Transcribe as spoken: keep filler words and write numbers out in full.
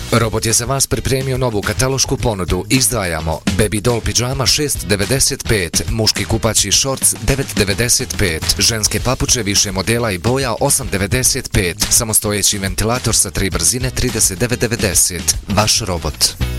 Robot je za vas pripremio novu katalošku ponudu. Izdvajamo Baby Doll pidžama šest devedeset pet, muški kupaći šorc devet devedeset pet, ženske papuče više modela i boja osam devedeset pet, samostojeći ventilator sa tri brzine trideset devet devedeset. Vaš robot.